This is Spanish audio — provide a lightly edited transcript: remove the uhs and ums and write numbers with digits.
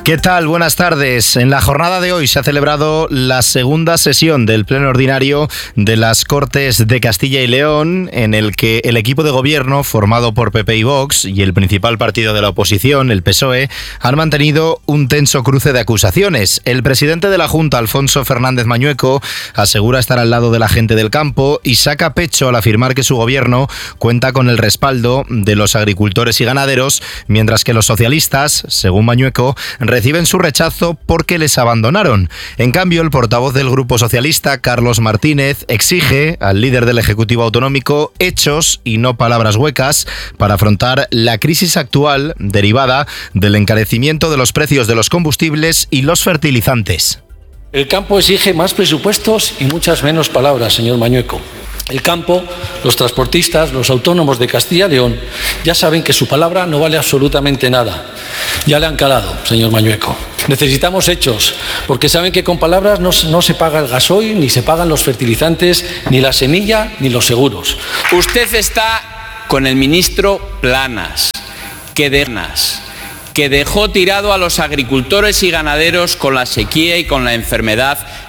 ¿Qué tal? Buenas tardes. En la jornada de hoy se ha celebrado la segunda sesión del Pleno Ordinario de las Cortes de Castilla y León, en el que el equipo de gobierno, formado por PP y Vox, y el principal partido de la oposición, el PSOE, han mantenido un tenso cruce de acusaciones. El presidente de la Junta, Alfonso Fernández Mañueco, asegura estar al lado de la gente del campo y saca pecho al afirmar que su gobierno cuenta con el respaldo de los agricultores y ganaderos, mientras que los socialistas, según Mañueco, reciben su rechazo porque les abandonaron. En cambio, el portavoz del Grupo Socialista, Carlos Martínez, exige al líder del Ejecutivo Autonómico hechos y no palabras huecas para afrontar la crisis actual derivada del encarecimiento de los precios de los combustibles y los fertilizantes. El campo exige más presupuestos y muchas menos palabras, señor Mañueco. El campo, los transportistas, los autónomos de Castilla y León ya saben que su palabra no vale absolutamente nada. Ya le han calado, señor Mañueco. Necesitamos hechos, porque saben que con palabras no se paga el gasoil, ni se pagan los fertilizantes, ni la semilla, ni los seguros. Usted está con el ministro Planas, que dejó tirado a los agricultores y ganaderos con la sequía y con la enfermedad